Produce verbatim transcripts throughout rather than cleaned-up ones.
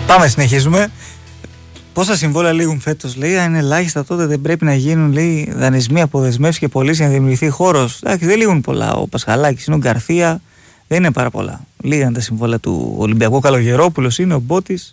Πάμε, συνεχίζουμε. Πόσα συμβόλαια λήγουν φέτος, λέει, αν είναι ελάχιστα τότε δεν πρέπει να γίνουν, λέει, δανεισμοί, αποδεσμεύσεις και πωλήσεις για να δημιουργηθεί χώρος. Εντάξει, δεν λήγουν πολλά. Ο Πασχαλάκης είναι ο Γκαρθία, δεν είναι πάρα πολλά. Λίγαν τα συμβόλαια του Ολυμπιακού. Καλογερόπουλος είναι, ο Μπότης.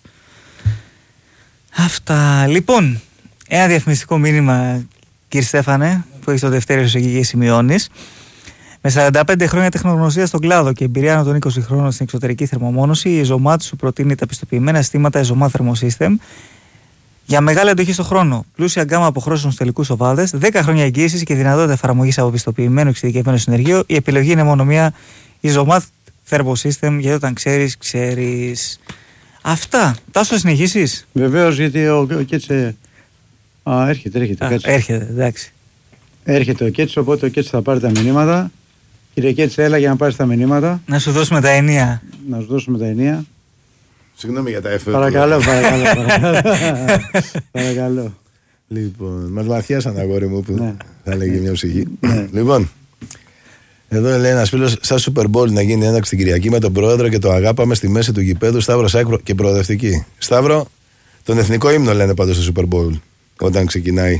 Αυτά. Λοιπόν, ένα διαφημιστικό μήνυμα, κύριε Στέφανε, που έχει το Δευτέριο σου εκεί και σημειώνεις. Με σαράντα πέντε χρόνια τεχνογνωσία στον κλάδο και εμπειρία ανά των είκοσι χρόνων στην εξωτερική θερμομόνωση, η Εζωμάτ σου προτείνει τα πιστοποιημένα συστήματα Εζωμάτ Thermosystem για μεγάλη αντοχή στον χρόνο. Πλούσια γκάμα αποχρώσεων στους τελικούς οβάδες, δέκα χρόνια εγγύησης και δυνατότητα εφαρμογής από πιστοποιημένο εξειδικευμένο συνεργείο. Η επιλογή είναι μόνο μία, η Ezomat Thermosystem, γιατί όταν ξέρεις, ξέρεις. Αυτά. Τάσο, συνεχίσεις. Βεβαίως, γιατί ο, ο Κέτσε. Α, έρχεται, έρχεται. Α, έρχεται, εντάξει. Έρχεται ο Κέτσε, οπότε ο Κέτσε θα πάρει τα μηνύματα. Κύριε Κέτσε, έλα για να πάρεις τα μηνύματα. Να σου δώσουμε τα ενία. Να σου δώσουμε τα ενία. Συγγνώμη για τα εφέ. Παρακαλώ, παρακαλώ. Παρακαλώ. παρακαλώ. Λοιπόν, μας βαθιάσαν, αγόρι μου, που ναι. θα έλεγε μια ψυχή. Ναι. Λοιπόν, εδώ λέει ένας φίλος, σαν Super Bowl να γίνει ένταξη την Κυριακή με τον πρόεδρο και το αγάπαμε στη μέση του γηπέδου, Σταύρο Σάκ και προοδευτική. Σταύρο, τον εθνικό ύμνο λένε πάντως στο Super Bowl όταν ξεκινάει.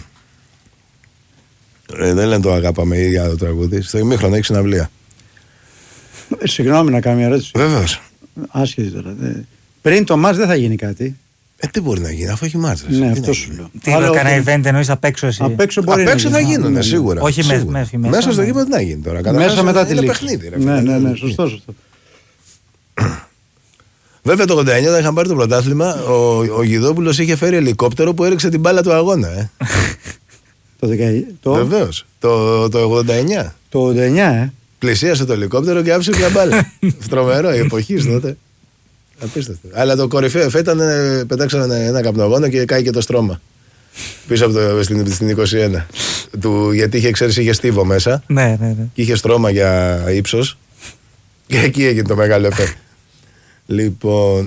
Ε, δεν λένε το αγάπαμε η ίδια το τραγούδι. Στο ημίχρονο έχει συναυλία. Ε, συγγνώμη να κάνω μια ερώτηση. Βεβαίως. Άσχετη τώρα. Δε... Πριν το μάτς δεν θα γίνει κάτι. Ε, τι μπορεί να γίνει, αφού έχει μάτς. Ναι, αυτό σου λέω. Τι άλλο κανένα event εννοείς απ' έξω εσύ. Απ' έξω μπορεί απ' έξω να θα γίνει. γίνουν, ναι, ναι. σίγουρα. Όχι σίγουρα. μέσα, μέσα, μέσα στο γήπεδο τι να γίνει τώρα. Μέσα, μέσα μετά τη λήξη. Παιχνίδι, ρε, ναι, ναι, ναι, σωστό, σωστό. Βέβαια το ογδόντα εννιά όταν είχαν πάρει το πρωτάθλημα, ο, ο Γιδόπουλος είχε φέρει ελικόπτερο που έριξε την μπάλα του αγώνα. Ε. το δεκαεννιά. Το... Βεβαίως. Το, το ογδόντα εννιά. Το ογδόντα εννιά, ε. Πλησίασε το ελικόπτερο και άφησε μια μπάλα. Τρομερό, η εποχή τότε. Απίστευτο. Αλλά το κορυφαίο εφέ ήταν πετάξανε ένα καπνογόνο και κάει και το στρώμα. Πίσω από το, στην, στην είκοσι ένα. Του, γιατί είχε, ξέρεις, είχε στίβο μέσα. Ναι, ναι, ναι. Και είχε στρώμα για ύψος. Και εκεί έγινε το μεγάλο εφέ. Λοιπόν.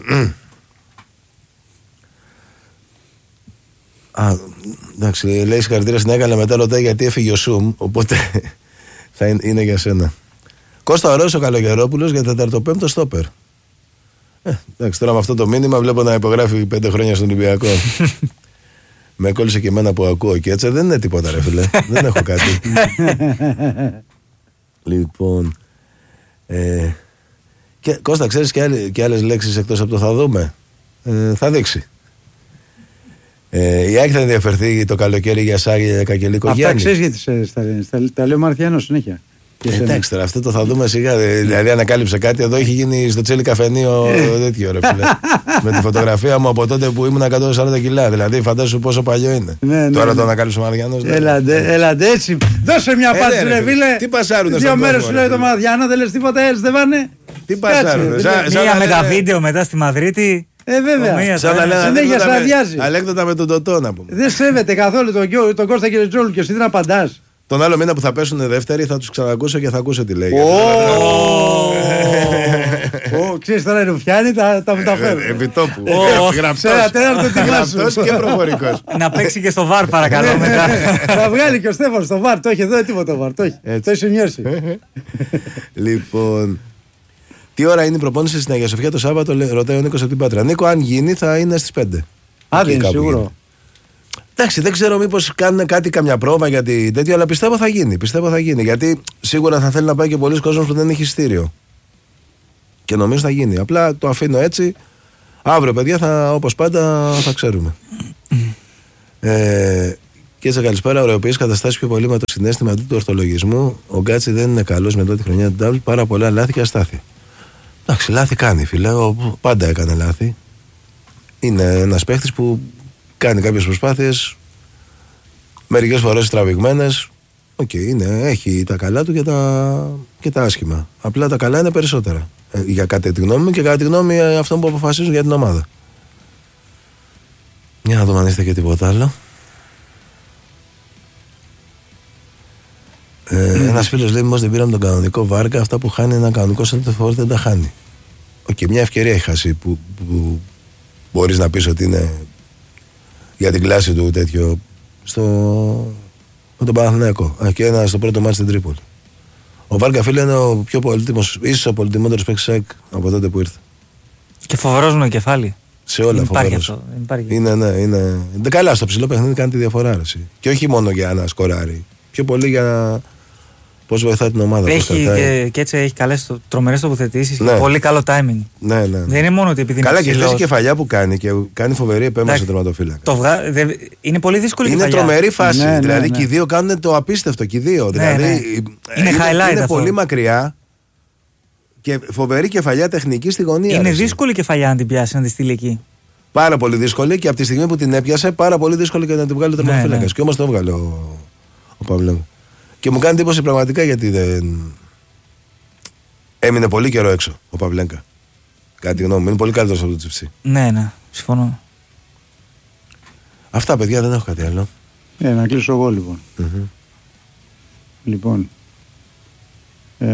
Α, εντάξει, λέει συγχαρητήρια στην έκανα, μετά ρωτάει γιατί έφυγε ο Σουμ. Οπότε θα είναι, είναι για σένα. Κώστα Ορός ο Καλογερόπουλος για τεταρτοπέμπτο στόπερ. Ε, εντάξει, τώρα με αυτό το μήνυμα βλέπω να υπογράφει πέντε χρόνια στον Ολυμπιακό. Με κόλλησε και εμένα που ακούω και έτσι δεν είναι τίποτα, ρε φίλε. Δεν έχω κάτι. Λοιπόν. Ε, και, Κώστα, ξέρεις και, άλλοι, και άλλες λέξεις εκτός από το θα δούμε. Ε, θα δείξει. Ε, η Άκη θα ενδιαφερθεί το καλοκαίρι για Σάγια Κακελίκο Γιάννη. Αυτά ξέρεις γιατί σε, στα, στα, τα λέει ο Μαρθιάνος συνέχεια. Ε, εντάξει τώρα, αυτό το θα δούμε σιγά. Δηλαδή, ανακάλυψε κάτι. Εδώ έχει γίνει στο Τσέλι καφενείο τέτοιο, ρε φίλε. Με τη φωτογραφία μου από τότε που ήμουν εκατόν σαράντα κιλά. Δηλαδή, φαντάσου πόσο παλιό είναι. Ναι, τώρα ναι, το ανακάλυψε ο Μαριάνος. Έλαντε, έτσι. Δώσε μια ε, πάτση, ρε φίλε. Τι πασάρουνε. Δύο μέρες σου λέει το Μαριάνο, δεν λες τίποτα, έτσι δεν πάνε. Τι πασάρουνε. Μία με τα βίντεο μετά στη Μαδρίτη. Ε, βέβαια. Συνέχεια σε αδειάζει. Αλέκτοτα με τον Τωτό να πούμε. Δεν σέβεται καθόλου τον Κώστα Κυριτζόλου και εσύ δεν απαντάς. Τον άλλο μήνα που θα πέσουν δεύτεροι θα τους ξανακούσω και θα ακούσω τι λέει. Ξέρεις τώρα η Ρουφιάνη τα μεταφέρουν. Επιτόπου. Σε ένα τέταρτο γραπτός και προφορικός. Να παίξει και στο βαρ παρακαλώ μετά. Θα βγάλει και ο Στέφανος στο βαρ. Το έχει εδώ τίποτα το βαρ. Το έχει σημειώσει. Λοιπόν, τι ώρα είναι η προπόνηση στην Αγία Σοφιά το Σάββατο, ρωτάει ο Νίκος από την Πάτρα. Νίκο, αν γίνει θα είναι στις πέντε. Άντε, είναι σίγουρο. Εντάξει, δεν ξέρω μήπως κάνουν κάτι, καμιά πρόβα γιατί τέτοιο, αλλά πιστεύω θα γίνει. Πιστεύω θα γίνει. Γιατί σίγουρα θα θέλει να πάει και πολλοί κόσμος που δεν έχει εισιτήριο. Και νομίζω θα γίνει. Απλά το αφήνω έτσι. Αύριο, παιδιά, θα, όπως πάντα θα ξέρουμε. ε, και σε καλησπέρα, ωρεοποιείς καταστάσεις πιο πολύ με το συναίσθημα του, του ορθολογισμού. Ο Γκάτσι δεν είναι καλός μετά τη χρονιά του Ντάβλ. Πάρα πολλά λάθη και αστάθεια. Εντάξει, λάθη κάνει, φίλε. Ο, πάντα έκανε λάθη. Είναι ένας παίχτης που κάνει κάποιες προσπάθειες, μερικές φορές τραβηγμένες. Οκ, okay, είναι, έχει τα καλά του και τα, και τα άσχημα. Απλά τα καλά είναι περισσότερα. Ε, για κατά τη γνώμη μου και κατά τη γνώμη αυτών που αποφασίζουν για την ομάδα. Για να δούμε αν είστε και τίποτα άλλο. Ε, mm. Ένας φίλος λέει: μήπως δεν πήραμε τον κανονικό Βάρκα. Αυτά που χάνει ένα κανονικό σεντερφόρ δεν τα χάνει. Οκ, okay, μια ευκαιρία έχει χάσει που, που, που μπορείς να πεις ότι είναι για την κλάση του τέτοιο στο, με τον Παναθηναϊκό. Και ένα στο πρώτο μάτι στην Τρίπολη. Ο Βάρκα, φίλε, είναι ο πιο πολύτιμος, ίσως ο πολυτιμότερος παίκτης ΑΕΚ από τότε που ήρθε. Και φοβερός με κεφάλι. Σε όλα δεν υπάρχει φοβερός. αυτό. Δεν υπάρχει. Είναι, ναι, είναι. Δεν καλά στο ψηλό παιχνίδι κάνει τη διαφορά. Αρέσει. Και όχι μόνο για να σκοράρει. Πιο πολύ για πώς βοηθάει την ομάδα. Έχει και, και έτσι έχει καλές τρομερές τοποθετήσεις. Ναι. Και πολύ καλό timing. Ναι, ναι. Δεν είναι μόνο ότι επειδή καλά, είναι και ψηλός. χθες η κεφαλιά που κάνει και κάνει φοβερή επέμβαση στον τερματοφύλακα. Το βγα... δε... Είναι πολύ δύσκολη η Είναι κεφαλιά. τρομερή φάση. Ναι, ναι, δηλαδή ναι. και οι δύο κάνουν το απίστευτο. Και οι δύο. Ναι, δηλαδή, ναι. Είναι highlight είναι αυτό. πολύ μακριά και φοβερή κεφαλιά τεχνική στη γωνία. Είναι αρέσει. δύσκολη η κεφαλιά να την πιάσει, να τη στείλει εκεί. Πάρα πολύ δύσκολη και από τη στιγμή που την έπιασε, πάρα πολύ δύσκολη και να την βγάλει ο τερματοφύλακα. Ναι, ναι. Και όμως το έβγαλε ο, ο Παυλέγκο. Και μου κάνει εντύπωση πραγματικά γιατί δεν. Έμεινε πολύ καιρό έξω ο Παυλέγκα. Κάτι γνώμη μου, είναι πολύ καλύτερο από το Τσιψί. Ναι, ναι, συμφωνώ. Αυτά, παιδιά, δεν έχω κάτι άλλο. Ε, να κλείσω εγώ λοιπόν. Mm-hmm. Λοιπόν. Ε,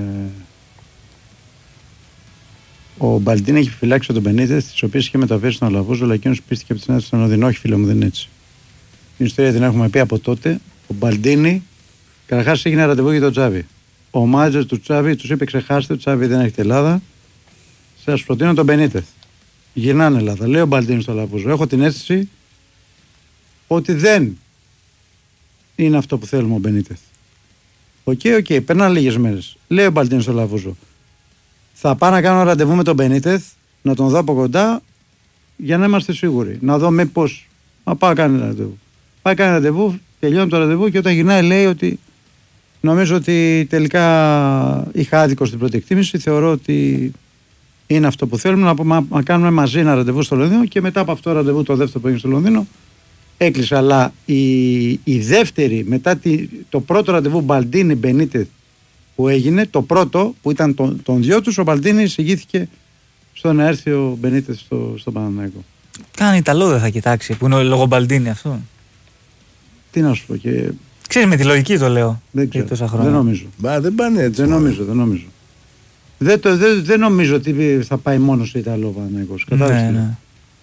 ο Μπαλντίν έχει φυλάξει τον Μπενίτεθ, τις οποίες είχε μεταφέρει στον Αλαβούζο, αλλά εκείνος πίστηκε από την άδεια στον Οδυνό. Όχι, φίλε μου, δεν είναι έτσι. Την ιστορία την έχουμε πει από τότε. Ο Μπαλντίνι, καταρχάς έγινε ραντεβού για τον Τσάβη. Ο μάτζερ του Τσάβη του είπε: ξεχάστε, ο Τσάβη δεν έχετε Ελλάδα. Σας προτείνω τον Μπενίτεθ. Γυρνάνε Ελλάδα. Λέει ο Μπαλντίνι στο Αλαβούζο: έχω την αίσθηση ότι δεν είναι αυτό που θέλουμε ο Μπενίτεθ. Οκ, okay, οκ, okay. Περνάνε λίγες μέρες. Λέει ο Μπαλντίνι στο Αλαβούζο: θα πάω να κάνω ραντεβού με τον Μπενίτεθ, να τον δω από κοντά για να είμαστε σίγουροι. Να δω μήπως. Να πάω να κάνει ραντεβού. Πάει κάνει ραντεβού, τελειώνει το ραντεβού και όταν γυρνάει λέει ότι νομίζω ότι τελικά είχα άδικο στην πρώτη εκτίμηση. Θεωρώ ότι είναι αυτό που θέλουμε να, να, να κάνουμε μαζί ένα ραντεβού στο Λονδίνο και μετά από αυτό το ραντεβού το δεύτερο που έγινε στο Λονδίνο έκλεισε. Αλλά η, η δεύτερη, μετά τη, το πρώτο ραντεβού Μπαλντίνι Μπενίτεθ που έγινε, το πρώτο που ήταν των, των δυο τους, ο Μπαλντίνι εισηγήθηκε στο να έρθει ο Μπενίτεθ στο, στο Παναθηναϊκό. Κάνει Ιταλό δεν θα κοιτάξει, που είναι λόγω Μπαλντίνι αυτό. Τι να σου πω και. Ξέρεις, με τη λογική το λέω. Δεν ξέρω. Τόσα χρόνια. Δεν νομίζω. Μπα, δεν πάνε έτσι. Δεν νομίζω, δεν νομίζω. Δεν, το, δεν, δεν νομίζω ότι θα πάει μόνο σε Ιταλό Παναθηναϊκός. Κατάλαβες. Ναι, ναι.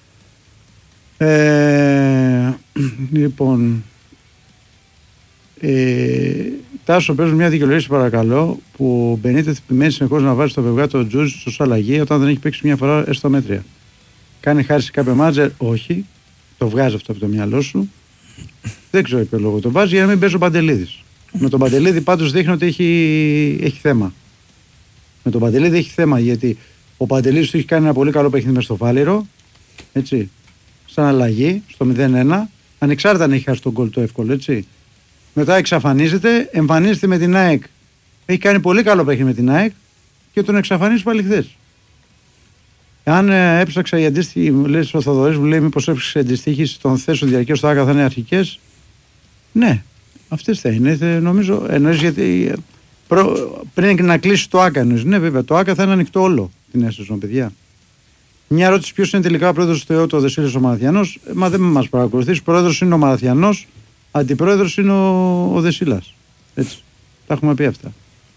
Ε, λοιπόν. Ε, Τάσο, παίζουν μια δικαιολογήση παρακαλώ που ο Μπενίτεθ επιμένει συνεχώς να βάζει στο βευγά το Τζούζ στο αλλαγή όταν δεν έχει παίξει μια φορά έστω μέτρια. Κάνει χάρη σε κάποιο μάτζερ, όχι. Το βγάζει αυτό από το μυαλό σου. Δεν ξέρω ποιο λόγο το βάζει για να μην παίζει ο Παντελίδης. Με τον Παντελίδη πάντως δείχνει ότι έχει, έχει θέμα. Με τον Παντελίδη έχει θέμα γιατί ο Παντελίδης του έχει κάνει ένα πολύ καλό παιχνίδι μες στο Φάληρο. Έτσι. Σαν αλλαγή στο μηδέν ένα. Ανεξάρτητα αν έχει χάσει τον γκολ το εύκολο, έτσι. Μετά εξαφανίζεται, εμφανίζεται με την ΑΕΚ. Έχει κάνει πολύ καλό παιχνίδι με την ΑΕΚ και τον εξαφανίζει πάλι χθες. Αν ε, έψαξα η αντίστοιχη, λέει ο Θοδωρής, μου λέει μήπως έψαξε αντιστοίχηση των θέσεων διαρκείας στο ΆΚΑ θα είναι αρχικές. Ναι, αυτές θα είναι. Θε, νομίζω, εννοείς γιατί προ, πριν να κλείσει το ΆΚΑ εννοείς. Ναι, βέβαια, το ΆΚΑ θα είναι ανοιχτό όλο την έστωσον, παιδιά. Μια ερώτηση: ποιος είναι τελικά πρόεδρος του ΕΟ, ο Δεσίλης ο Μαραθιανός. Μα δεν μας παρακολουθείς. Πρόεδρος είναι ο Μαραθιανός. Αντιπρόεδρος είναι ο, ο Δεσίλας. Έτσι. Τα έχουμε πει αυτά.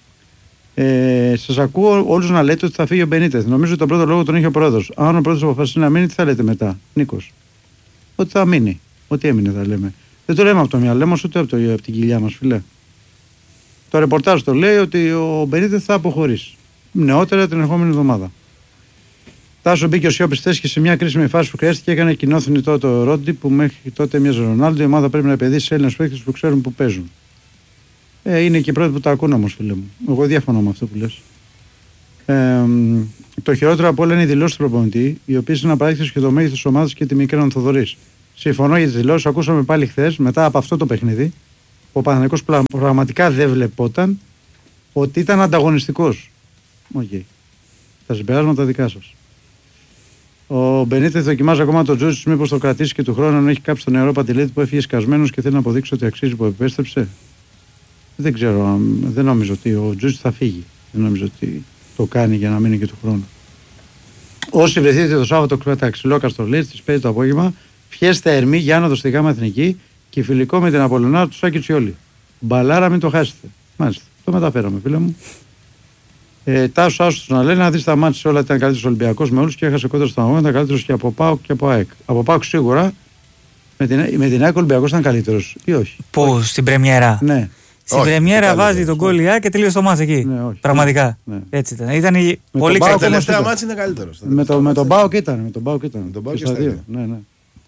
Ε, σας ακούω όλους να λέτε ότι θα φύγει ο Μπενίτεθ. Νομίζω ότι τον πρώτο λόγο τον είχε ο πρόεδρος. Αν ο πρόεδρος αποφασίσει να μείνει, τι θα λέτε μετά, Νίκος? Ότι θα μείνει. Ότι έμεινε θα λέμε. Δεν το λέμε από το μυαλό μας ούτε από, το, από την κοιλιά μας, φιλέ. Το ρεπορτάζ το λέει ότι ο Μπενίτεθ θα αποχωρήσει. Νεότερα την ερχόμενη εβδομάδα. Τάσο μπήκε ο Σιώπης θέση και σε μια κρίσιμη φάση που χρειάστηκε έκανε κοινό θνητό το Ρόντι που μέχρι τότε μοιάζει Ρονάλντο. Η ομάδα πρέπει να επενδύσει σε Έλληνες παίκτες που ξέρουν που παίζουν. Ε, είναι και οι πρώτοι που τα ακούνε όμως, φίλε μου. Εγώ διαφωνώ με αυτό που λες. Ε, το χειρότερο από όλα είναι οι δηλώσεις του προπονητή, οι οποίες είναι απαράδεκτες και το μέγεθος της ομάδας και τη μικρή Θοδωρής. Συμφωνώ για τις δηλώσεις. Ακούσαμε πάλι χθες, μετά από αυτό το παιχνίδι, που ο Παναθηναϊκός πραγματικά δεν βλεπόταν ότι ήταν ανταγωνιστικός. Οκ. Okay. Τα συμπεράσματα δικά σας. Ο Μπενίτεθ δοκιμάζει ακόμα τον Τζούζιτς, μήπως το κρατήσει και του χρόνου αν έχει κάψει τον νεαρό Παντελίδη που έφυγε σκασμένος και θέλει να αποδείξει ότι αξίζει που επέστρεψε. Δεν ξέρω, δεν νομίζω ότι ο Τζούζιτς θα φύγει. Δεν νομίζω ότι το κάνει για να μείνει και του χρόνου. Όσοι βρεθείτε το Σάββατο κατά ξυλό Καστρολής, τις πέντε το απόγευμα, φιέστα Ερμή για άνοδο στη Γάμα Εθνική και φιλικό με την Απολωνάρα του Σάκη Τσιόλη. Μπαλάρα, μην το χάσετε. Μάλιστα, το μεταφέραμε, φίλε μου. Ε, Τάσο άσου να λένε να δει τα μάτια όλα ήταν καλύτερο Ολυμπιακό με όλου και έχασε κόντρα στον αγώνα. Ήταν καλύτερο και από ΠΑΟΚ και από ΑΕΚ. Από ΠΑΟΚ σίγουρα. Με την, με την ΑΕΚ ο Ολυμπιακό ήταν καλύτερο ή όχι? Πού, στην πρεμιέρα? Ναι. Στην πρεμιέρα βάζει τον γκολ η ΑΕΚ και τελείωσε το μάτς εκεί. Ναι, όχι. Πραγματικά. Ναι. Έτσι ήταν. Ήταν η... πολύ Το καλή. τελευταίο μάτς είναι καλύτερο. Με, το, με τον Μπάουκ ήταν. Με τον Μπάουκ ήταν. Με τον Μπάουκ Και στα ήταν. δύο. Ναι, ναι.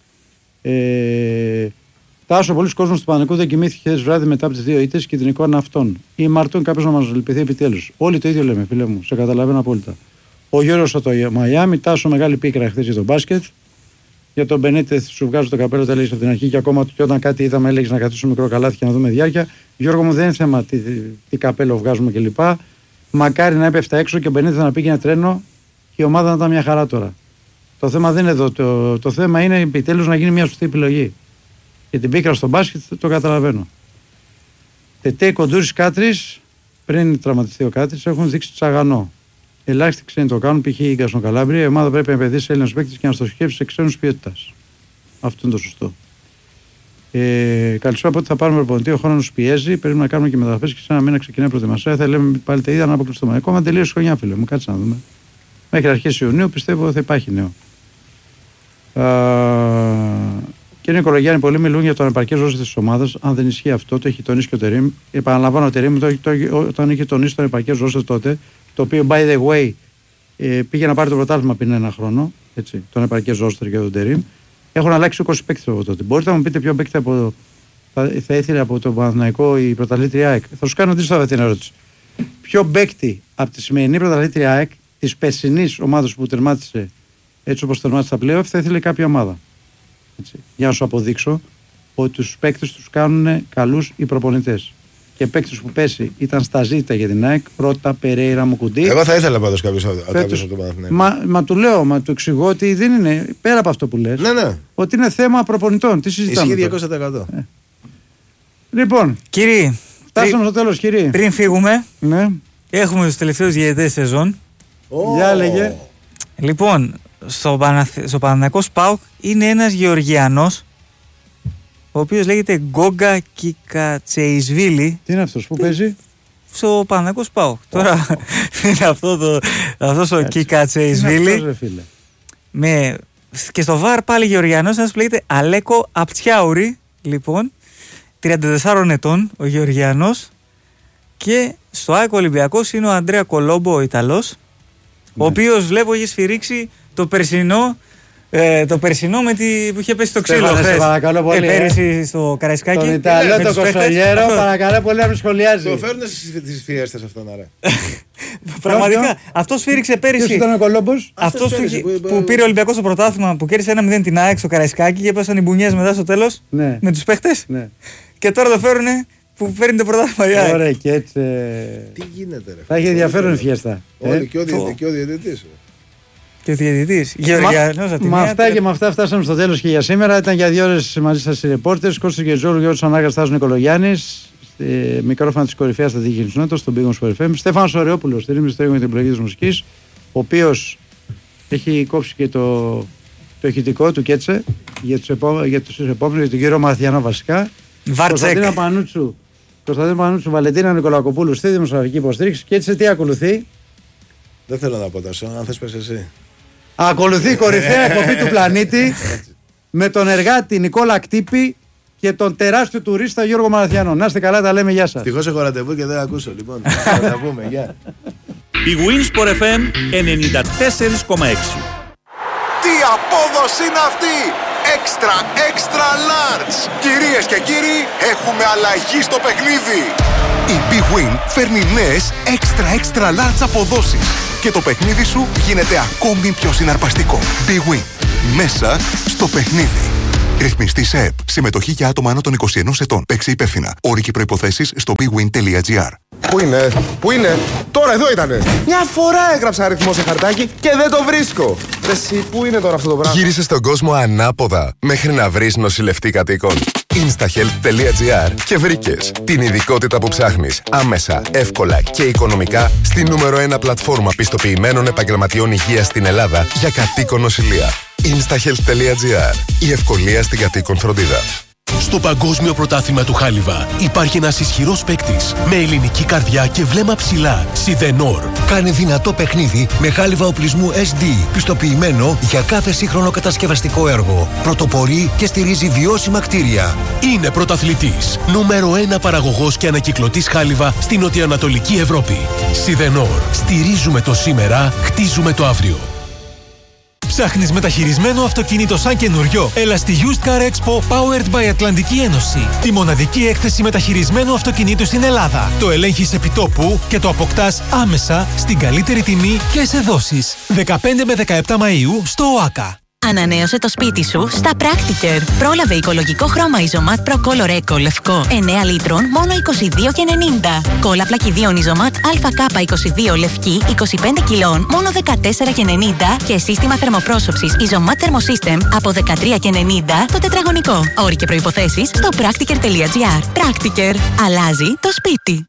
Ε, Τάσο, πολλοί κόσμοι του Παναθηναϊκού δεν κοιμήθηκε χθες βράδυ μετά από τις δύο ήττες και την εικόνα αυτών. Ή Μαρτών, κάποιος να μας λυπηθεί επιτέλους. Όλοι το ίδιο λέμε, φίλε μου. Σε καταλαβαίνω απόλυτα. Ο Γιώργος από το Μαϊάμι, Τάσο, μεγάλη πίκρα χθες για τον μπάσκετ. Για τον Μπενίτεθ σου βγάζω το καπέλο, τα έλεγες από την αρχή και ακόμα και όταν κάτι είδαμε, έλεγες να καθίσουμε μικρό καλάθι και να δούμε διάρκεια. Γιώργο μου, δεν είναι θέμα τι, τι, τι καπέλο βγάζουμε κλπ. Μακάρι να έπεφτα έξω και ο Μπενίτεθ να πήγαινε τρένο και η ομάδα να ήταν μια χαρά τώρα. Το θέμα δεν είναι εδώ. Το, το θέμα είναι επιτέλους να γίνει μια σωστή επιλογή. Και την πίκρα στο μπάσκετ το καταλαβαίνω. Τετέ, Κοντούρης, Κάτρης, πριν τραυματιστεί ο Κάτρης, έχουν δείξει τσαγανό. Ελάχιστοι ξένοι το κάνουν, π.χ. η Γκαστον Καλάμπρια. Η ομάδα πρέπει να επενδύσει σε Έλληνες παίκτες και να στοχεύσει σε ξένους ποιότητας. Αυτό είναι το σωστό. Ε, καλησπέρα, πότε θα πάρουμε προπονητή, ο χρόνος πιέζει. Πρέπει να κάνουμε και μεταγραφές και σε ένα μήνα ξεκινάει η προετοιμασία. Θα λέμε πάλι τα ίδια να αποκλειστούμε. Ακόμα τελείωσε χρονιά, φίλε μου, κάτσε να δούμε. Μέχρι αρχές Ιουνίου πιστεύω θα υπάρχει νέο. Α, Κύριε Νικολογιάννη, πολλοί μιλούν για τον επαρκές ρόστερ της ομάδας. Αν δεν ισχύει αυτό, το έχει τονίσει και ο Τερίμ. Επαναλαμβάνω, ο Τερίμ το, το, όταν είχε τονίσει τον επαρκές ρόστερ τότε, το οποίο by the way ε, πήγε να πάρει το πρωτάθλημα πριν ένα χρόνο, έτσι, τον επαρκές ρόστερ για τον Τερίμ. Έχουν αλλάξει είκοσι παίκτες από τότε. Μπορείτε να μου πείτε ποιο παίκτη από, θα, θα ήθελε από τον Παναθηναϊκό η πρωταθλήτρια ΑΕΚ. Θα σου κάνω δύσκολα την ερώτηση. Ποιο παίκτη από τη σημερινή πρωταθλήτρια ΑΕΚ, τη περσινής ομάδας που τερμάτισε έτσι όπως τερμάτισε τα playoff, θα ήθελε κάποια ομάδα. Έτσι, για να σου αποδείξω ότι τους παίκτες τους κάνουν καλούς οι προπονητές. Και παίκτες που πέσει ήταν στα ζήτα για την ΑΕΚ, πρώτα Περέιρα, Μουκουντή. Εγώ θα ήθελα πάντως κάποιος από τον Παναθηναϊκό. Μα, μα του λέω, μα του εξηγώ ότι δεν είναι πέρα από αυτό που λες. Ναι, ναι. Ότι είναι θέμα προπονητών. Τι συζητάμε. Ισχύει διακόσια τοις εκατό. Ε. Λοιπόν, Κύριοι, φτάσαμε στο τέλος, κύριε. πριν φύγουμε, Ναι. έχουμε τους τελευταίους διαιτητές σεζόν. Oh. Για λέγε. Λοιπόν, στο, Παναθ... στο Παναθηναϊκό ΣΠΑΟΚ είναι ένας Γεωργιανός, ο οποίος λέγεται Γκόγκα Κικατσεϊσβίλη. Τι είναι αυτός που παίζει. Στο Παναθηναϊκό ΣΠΑΟΚ. Τώρα είναι αυτό το, αυτός ο Κικατσεϊσβίλη. Με... Και στο ΒΑΡ πάλι Γεωργιανός, ένας που λέγεται Αλέκο Απτσιάουρη. Λοιπόν, τριάντα τεσσάρων ετών ο Γεωργιανός. Και στο ΑΕΚ Ολυμπιακός είναι ο Αντρέα Κολόμπο, ο Ιταλός. Ναι. Ο οποίος βλέπω έχει σφυρίξει το περσινό, ε, το περσινό με τη, που είχε πέσει το ξύλο χθες. Παρακαλώ πολύ. Ε, πέρυσι ε. στο Καραϊσκάκι. Τον Ιταλό, τον Κοσολιέρο, παρακαλώ πολύ να μην σχολιάζει. Το φέρνουν στις φιέστες αυτόν, άρα. Πραγματικά. Αυτός σφύριξε πέρυσι. Ποιος ήταν ο Κολόμπος. Αυτός που, που, που πήρε ο Ολυμπιακός στο πρωτάθλημα, που κέρδισε ένα μηδέν την ΑΕΚ στο Καραϊσκάκι και πέσαν οι μπουνιές μετά στο τέλος. Ναι. Με τους παίχτες. Ναι. Και τώρα το φέρουνε που παίρνει το πρωτάθλημα η ΑΕΚ. Ωραία, και έτσι. Τι γίνεται, ρε. Θα έχει ενδιαφέρον η φιέστα. Όλοι και ο διαιτητής. Και ο διαιτητής. Γεωργιανός από τη Με μία. αυτά και με αυτά φτάσαμε στο τέλος και για σήμερα. Ήταν για δύο ώρες μαζί σας οι ρεπόρτες. Κώστας Γεζόλου, Γιώργος Ανάγκας, Στάζος Νικολογιάννης. Μικρόφωνα της κορυφαίας στρατηγικής νότας, στον Big Win Sport εφ εμ. Στέφανος Ωρεόπουλος, στηρίζει το έργο για την επιλογή της μουσικής, ο οποίος έχει κόψει και το, το ηχητικό του Κέτσε για τους επόμενους, για τους επόμενους, για τον κύριο Μαθιανό βασικά. Κωνσταντίνα Πανούτσου, Κωνσταντίνα Πανούτσου, Βαλεντίνα Νικολακοπούλου στη δημοσιογραφική υποστήριξη. Και έτσι τι ακολουθεί. Δεν θέλω να πω τόσο, αν θες πες εσύ. Ακολουθεί η κορυφαία εκπομπή του πλανήτη με τον εργάτη Νικόλα Κτύπη και τον τεράστιο τουρίστα Γιώργο Μαραθιανό. Να είστε καλά, τα λέμε, γεια σας. Ευτυχώς έχω ραντεβού και δεν ακούσω, λοιπόν. Θα τα πούμε, γεια. Η Win Sport εφ εμ ενενήντα τέσσερα κόμμα έξι. Τι απόδοση είναι αυτή! Extra, extra large! Κυρίες και κύριοι, έχουμε αλλαγή στο παιχνίδι! Η Big Win φέρνει νέες extra, extra large αποδόσεις και το παιχνίδι σου γίνεται ακόμη πιο συναρπαστικό. Big Win. Μέσα στο παιχνίδι. Ρυθμιστή ΕΕΠ. Συμμετοχή για άτομα άνω των είκοσι ενός ετών. Παίξε υπεύθυνα. Όροι και προϋποθέσεις στο bigwin τελεία gr. Πού είναι, πού είναι, τώρα εδώ ήτανε. Μια φορά έγραψα αριθμό σε χαρτάκι και δεν το βρίσκω. Εσύ, πού είναι τώρα αυτό το πράγμα. Γύρισε στον κόσμο ανάποδα μέχρι να βρεις νοσηλευτή κατοίκων. instahealth τελεία gr και βρήκες την ειδικότητα που ψάχνεις άμεσα, εύκολα και οικονομικά στη νούμερο ένα πλατφόρμα πιστοποιημένων επαγγελματιών υγείας στην Ελλάδα για κατοίκον νοσηλεία. instahealth τελεία gr. Η ευκολία στην κατοίκον φροντίδα. Στο Παγκόσμιο Πρωτάθλημα του Χάλιβα υπάρχει ένας ισχυρός παίκτης με ελληνική καρδιά και βλέμμα ψηλά. Σιδενόρ. Κάνει δυνατό παιχνίδι με χάλιβα οπλισμού ες ντι, πιστοποιημένο για κάθε σύγχρονο κατασκευαστικό έργο. Πρωτοπορεί και στηρίζει βιώσιμα κτίρια. Είναι πρωταθλητής. Νούμερο ένα παραγωγός και ανακυκλωτής χάλιβα στην νοτιοανατολική Ευρώπη. Σιδενόρ. Στηρίζουμε το σήμερα, χτίζουμε το αύριο. Ψάχνεις μεταχειρισμένο αυτοκίνητο σαν καινούριο? Έλα στη Used Car Expo Powered by Ατλαντική Ένωση. Τη μοναδική έκθεση μεταχειρισμένου αυτοκινήτου στην Ελλάδα. Το ελέγχεις επιτόπου και το αποκτάς άμεσα στην καλύτερη τιμή και σε δόσεις. δεκαπέντε με δεκαεπτά Μαΐου στο ΟΑΚΑ. Ανανέωσε το σπίτι σου στα Practiker. Πρόλαβε οικολογικό χρώμα Isomat Pro Color Eco λευκό εννέα λίτρων μόνο είκοσι δύο και ενενήντα. Κόλλα πλακιδίων Isomat έι κέι είκοσι δύο λευκή είκοσι πέντε κιλών μόνο δεκατέσσερα και ενενήντα και σύστημα θερμοπρόσωψης Isomat Thermosystem από δεκατρία και ενενήντα το τετραγωνικό. Όροι και προϋποθέσεις στο practiker τελεία gr. Practiker. Αλλάζει το σπίτι.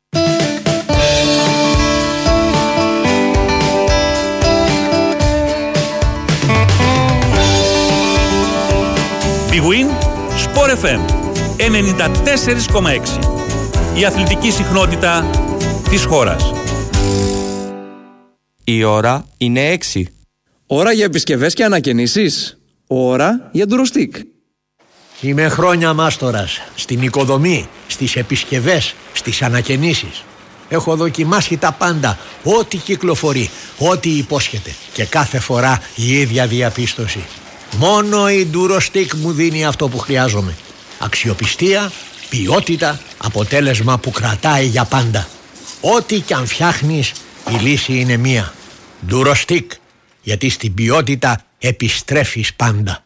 Big Win, Sport εφ εμ ενενήντα τέσσερα κόμμα έξι. Η αθλητική συχνότητα της χώρας. Η ώρα είναι έξι. Ώρα για επισκευές και ανακαινήσεις. Ώρα για ντουροστικ. Είμαι χρόνια μάστορας στην οικοδομή, στις επισκευές, στις ανακαινήσεις. Έχω δοκιμάσει τα πάντα, ό,τι κυκλοφορεί, ό,τι υπόσχεται και κάθε φορά η ίδια διαπίστωση. Μόνο η ντουροστικ μου δίνει αυτό που χρειάζομαι. Αξιοπιστία, ποιότητα, αποτέλεσμα που κρατάει για πάντα. Ό,τι κι αν φτιάχνεις, η λύση είναι μία. ντουροστικ, γιατί στην ποιότητα επιστρέφεις πάντα.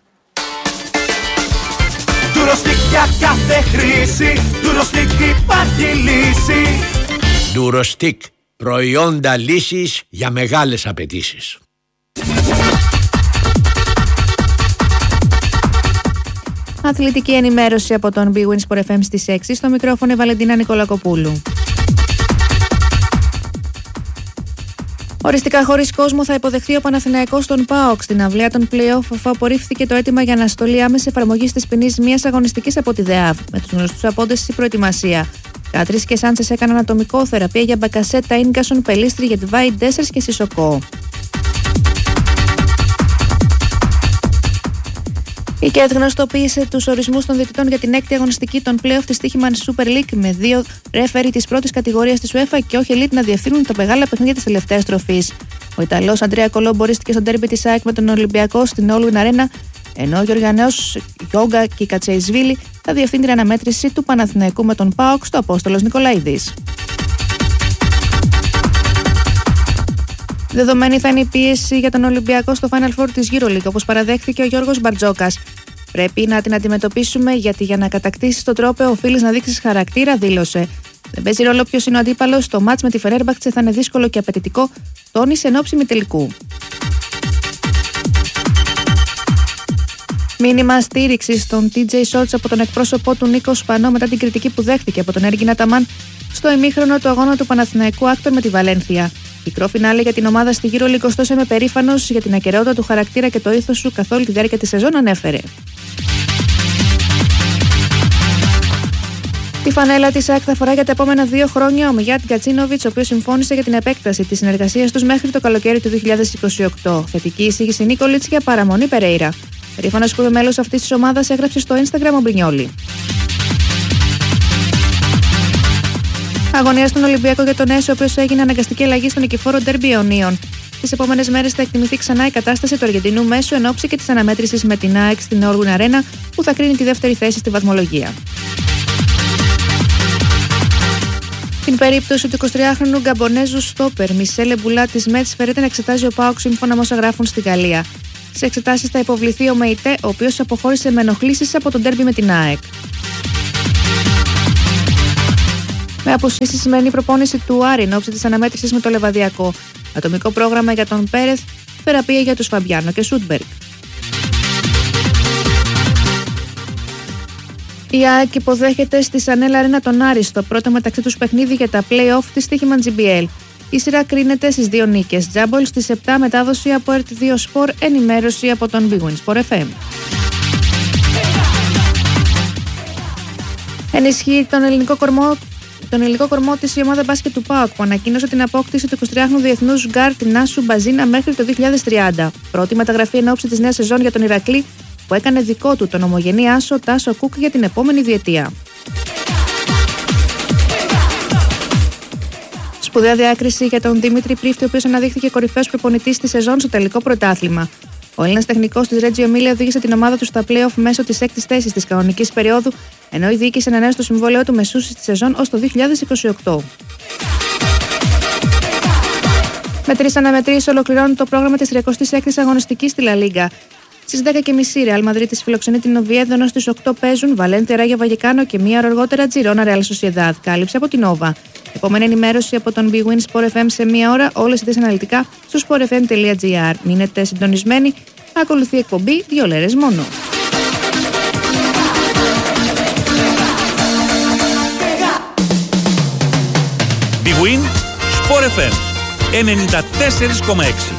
ντουροστικ για κάθε χρήση, ντουροστικ υπάρχει λύση. ντουροστικ, προϊόντα λύσης για μεγάλες απαιτήσεις. Αθλητική ενημέρωση από τον Big Win Sport εφ εμ στις έξι. Στο μικρόφωνο η Βαλεντίνα Νικολακοπούλου. Οριστικά χωρίς κόσμο θα υποδεχθεί ο Παναθηναϊκός στον ΠΑΟΚ στην αυλαία των play-off, αφού απορρίφθηκε το αίτημα για αναστολή άμεση εφαρμογή της ποινής μιας αγωνιστικής από τη ΔΕΑΒ. Με τους γνωστούς απόντες στη προετοιμασία. Κάτρις και Σάντσες έκαναν ατομικό, θεραπεία για Μπακασέτα, Ίνγκασον, Πελίστρη για Τιβάη, Ντέσσερς και Σισοκό. Η ΚΕΔ γνωστοποίησε τους ορισμούς των διαιτητών για την έκτη αγωνιστική των play-off της Τύχημαν Super League, με δύο ρέφερι της πρώτης κατηγορίας της UEFA και όχι elite να διευθύνουν τα μεγάλα παιχνίδια της τελευταίας τροφής. Ο Ιταλός Αντρέα Κολόμπο ορίστηκε στο ντέρμπι της ΑΕΚ με τον Ολυμπιακό στην All Win Arena, ενώ ο Γεωργιανέος Γιόγκα και η Κατσεϊσβίλη θα διευθύνει την αναμέτρηση του Παναθηναϊκού με τον ΠΑΟΚ στο Απόστολος Νικολαίδης. Δεδομένη θα είναι η πίεση για τον Ολυμπιακό στο Final Four της EuroLeague, όπως παραδέχθηκε ο Γιώργος Μπαρτζόκας. Πρέπει να την αντιμετωπίσουμε, γιατί για να κατακτήσεις τον τρόπαιο οφείλεις να δείξεις χαρακτήρα, δήλωσε. Δεν παίζει ρόλο ποιος είναι ο αντίπαλος, το μάτς με τη Φενέρμπαχτσε θα είναι δύσκολο και απαιτητικό, τόνισε εν ώψη ημιτελικού. Μήνυμα στήριξη στον τι τζέι Shorts από τον εκπρόσωπό του Νίκο Σπανό μετά την κριτική που δέχτηκε από τον Έργινα Ταμάν στο ημίχρονο του αγώνα του Παναθηναϊκού Άκτορ με τη Βαλένθια. Μικρό φινάλε για την ομάδα στη EuroLeague, ωστόσο είμαι περήφανος για την ακεραιότητα του χαρακτήρα και το ήθος σου καθ' όλη τη διάρκεια τη σεζόν, ανέφερε. Τη φανέλα της ΑΕΚ θα φορά για τα επόμενα δύο χρόνια ο Μιγιάτ Γκατσίνοβιτς, ο οποίος συμφώνησε για την επέκταση της συνεργασίας τους μέχρι το καλοκαίρι του δύο χιλιάδες είκοσι οκτώ. Θετική εισήγηση Νίκολιτς για παραμονή Περέιρα. Περήφανος που είμαι μέλος αυτής της ομάδας, έγραψε στο Instagram ο Μπρινιόλι. Αγωνία στον Ολυμπιακό για τον Έσο, ο οποίος έγινε αναγκαστική αλλαγή στον νικηφόρο ντέρμπι Ιωνίων. Τις επόμενες μέρες θα εκτιμηθεί ξανά η κατάσταση του Αργεντινού μέσου εν ώψη και της αναμέτρησης με την ΑΕΚ στην All Win Arena, που θα κρίνει τη δεύτερη θέση στη βαθμολογία. Την περίπτωση του εικοσιτριάχρονου Γκαμπονέζου στόπερ Μισελ Μπουλά της Μέτς φέρεται να εξετάζει ο ΠΑΟΚ σύμφωνα με όσα γράφουν στη Γαλλία. Στις εξετάσεις θα υποβληθεί ο Μεϊτέ, ο οποίος αποχώρησε με ενοχλήσεις από τον ντέρμπι με την ΑΕΚ. Με απουσία στη σημερινή προπόνηση του Άρη εν ώψη της αναμέτρησης με το Λεβαδιακό. Ατομικό πρόγραμμα για τον Πέρεθ, θεραπεία για τους Φαμπιάνο και Σούτμπεργκ. Η ΑΕΚ υποδέχεται στη Σανέλα Αρένα τον Άρη στο πρώτο μεταξύ τους παιχνίδι για τα play-off της Τύχημαν τζι μπι ελ. Η σειρά κρίνεται στις δύο νίκες. Τζάμπολ στις επτά, μετάδοση από ερτ δύο Sport, ενημέρωση από τον Big Win Sport εφ εμ. Ενισχύει τον ελληνικό κορμό, τον ελληνικό κορμό της η ομάδα μπάσκετ του ΠΑΟΚ που ανακοίνωσε την απόκτηση του εικοσιτριάχρονου διεθνούς γκάρτ Νάσου Μπαζίνα μέχρι το δύο χιλιάδες τριάντα. Πρώτη μεταγραφή εν ώψη της νέας σεζόν για τον Ηρακλή που έκανε δικό του τον ομογενή άσο Τάσο Κούκ για την επόμενη διετία. Σπουδαία διάκριση για τον Δημήτρη Πρίφτη, ο οποίος αναδείχθηκε κορυφαίος προπονητής της σεζόν στο τελικό πρωτάθλημα. Ο Έλληνας τεχνικός της Ρέτζιο Εμίλια οδήγησε την ομάδα του στα play-off μέσω της έκτης θέσης της κανονικής περίοδου, ενώ η διοίκηση ανανέωσε το συμβόλαιό του μεσούσης στη σεζόν ως το δύο χιλιάδες είκοσι οκτώ. Με τρεις αναμετρήσεις ολοκληρώνει το πρόγραμμα της τριακοστής έκτης αγωνιστικής στη Λα Λίγκα. Στις δέκα και μισή Ρεάλ Μαδρίτης φιλοξενεί την Οβιέδο, ενώ στις οκτώ παίζουν Βαλένθια Ράγιο Βαγεκάνο και μία ώρα αργότερα Τζιρόνα Ρεάλ Σοσιεδάδ. Κάλυψε από την Νόβα. Επόμενη ενημέρωση από τον Big Win Sport εφ εμ σε μία ώρα, όλες οι ειδήσεις αναλυτικά στο σπορ εφ εμ τελεία τζι άρ. Μείνετε συντονισμένοι, ακολουθεί εκπομπή δύο λέρες μόνο. Big Win Sport εφ εμ ενενήντα τέσσερα κόμμα έξι.